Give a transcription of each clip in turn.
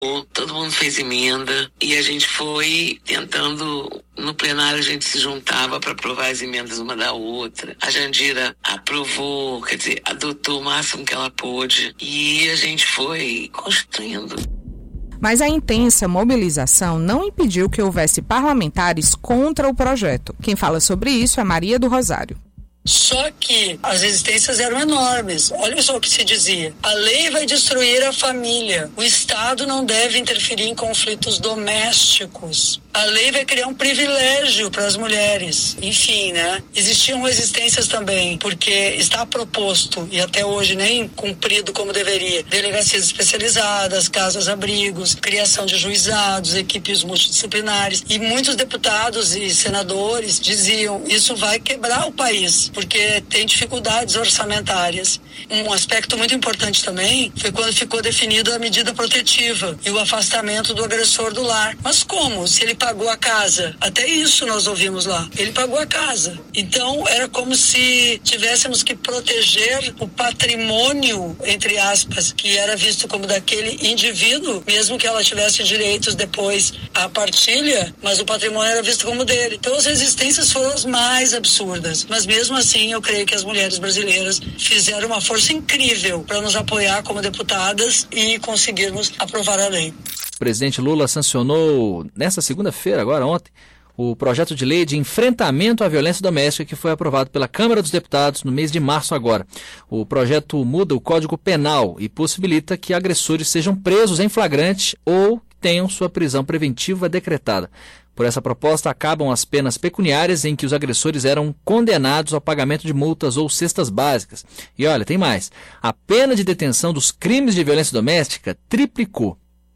todo mundo fez emenda e a gente foi tentando, no plenário a gente se juntava para aprovar as emendas uma da outra. A Jandira aprovou, quer dizer, adotou o máximo que ela pôde e a gente foi construindo. Mas a intensa mobilização não impediu que houvesse parlamentares contra o projeto. Quem fala sobre isso é Maria do Rosário. Só que as resistências eram enormes. Olha só o que se dizia. A lei vai destruir a família. O Estado não deve interferir em conflitos domésticos. A lei vai criar um privilégio para as mulheres. Enfim, né? Existiam resistências também, porque está proposto, e até hoje nem cumprido como deveria, delegacias especializadas, casas-abrigos, criação de juizados, equipes multidisciplinares. E muitos deputados e senadores diziam, isso vai quebrar o país, porque tem dificuldades orçamentárias. Um aspecto muito importante também foi quando ficou definida a medida protetiva e o afastamento do agressor do lar. Mas como? Se ele pagou a casa. Até isso nós ouvimos lá. Ele pagou a casa. Então, era como se tivéssemos que proteger o patrimônio, entre aspas, que era visto como daquele indivíduo, mesmo que ela tivesse direitos depois à partilha, mas o patrimônio era visto como dele. Então, as resistências foram as mais absurdas. Mas mesmo assim, eu creio que as mulheres brasileiras fizeram uma força incrível para nos apoiar como deputadas e conseguirmos aprovar a lei. O presidente Lula sancionou nesta segunda-feira, ontem, o projeto de lei de enfrentamento à violência doméstica que foi aprovado pela Câmara dos Deputados no mês de março agora. O projeto muda o Código Penal e possibilita que agressores sejam presos em flagrante ou tenham sua prisão preventiva decretada. Por essa proposta, acabam as penas pecuniárias em que os agressores eram condenados ao pagamento de multas ou cestas básicas. E olha, tem mais. A pena de detenção dos crimes de violência doméstica triplicou.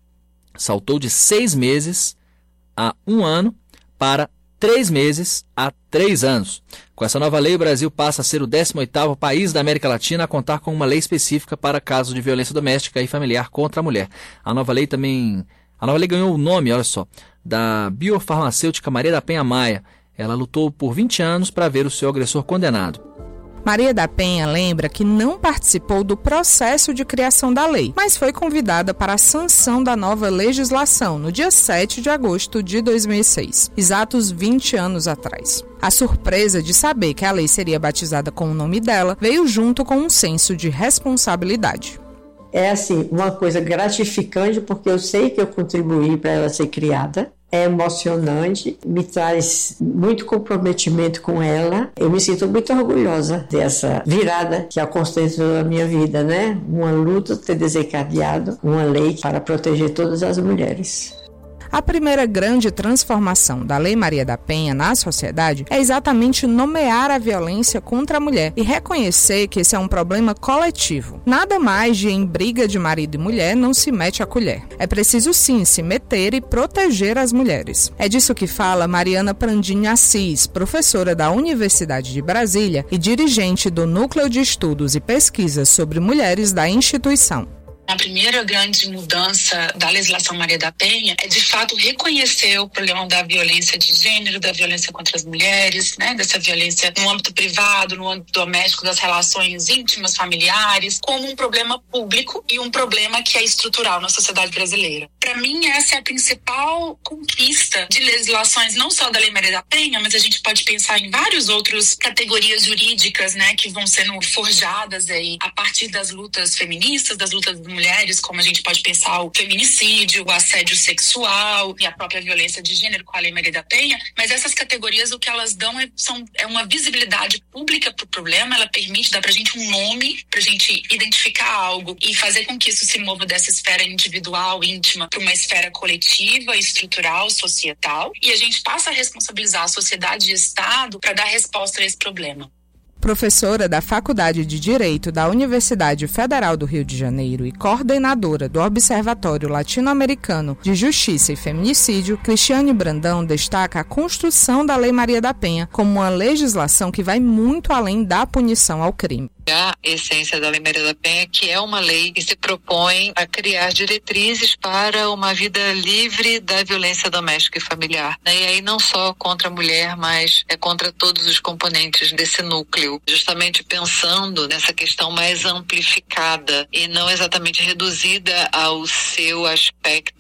Saltou de 6 meses a 1 ano para 3 meses a 3 anos. Com essa nova lei, o Brasil passa a ser o 18º país da América Latina a contar com uma lei específica para casos de violência doméstica e familiar contra a mulher. A nova lei ganhou o nome, olha só, da biofarmacêutica Maria da Penha Maia. Ela lutou por 20 anos para ver o seu agressor condenado. Maria da Penha lembra que não participou do processo de criação da lei, mas foi convidada para a sanção da nova legislação no dia 7 de agosto de 2006, exatos 20 anos atrás. A surpresa de saber que a lei seria batizada com o nome dela veio junto com um senso de responsabilidade. É assim, uma coisa gratificante, porque eu sei que eu contribuí para ela ser criada. É emocionante, me traz muito comprometimento com ela. Eu me sinto muito orgulhosa dessa virada que aconteceu na minha vida, né? Uma luta ter desencadeado uma lei para proteger todas as mulheres. A primeira grande transformação da Lei Maria da Penha na sociedade é exatamente nomear a violência contra a mulher e reconhecer que esse é um problema coletivo. Nada mais de em briga de marido e mulher não se mete a colher. É preciso sim se meter e proteger as mulheres. É disso que fala Mariana Prandini Assis, professora da Universidade de Brasília e dirigente do Núcleo de Estudos e Pesquisas sobre Mulheres da instituição. A primeira grande mudança da legislação Maria da Penha é, de fato, reconhecer o problema da violência de gênero, da violência contra as mulheres, né, dessa violência no âmbito privado, no âmbito doméstico, das relações íntimas, familiares, como um problema público e um problema que é estrutural na sociedade brasileira. Para mim, essa é a principal conquista de legislações, não só da Lei Maria da Penha, mas a gente pode pensar em várias outras categorias jurídicas, né, que vão sendo forjadas aí a partir das lutas feministas, das lutas das mulheres, como a gente pode pensar o feminicídio, o assédio sexual e a própria violência de gênero com a Lei Maria da Penha, mas essas categorias o que elas dão é uma visibilidade pública para o problema, ela permite dar para a gente um nome, para a gente identificar algo e fazer com que isso se mova dessa esfera individual, íntima, para uma esfera coletiva, estrutural, societal, e a gente passa a responsabilizar a sociedade e o Estado para dar resposta a esse problema. Professora da Faculdade de Direito da Universidade Federal do Rio de Janeiro e coordenadora do Observatório Latino-Americano de Justiça e Feminicídio, Cristiane Brandão destaca a construção da Lei Maria da Penha como uma legislação que vai muito além da punição ao crime. A essência da Lei Maria da Penha, que é uma lei que se propõe a criar diretrizes para uma vida livre da violência doméstica e familiar, né? E aí não só contra a mulher, mas é contra todos os componentes desse núcleo, justamente pensando nessa questão mais amplificada e não exatamente reduzida ao seu aspecto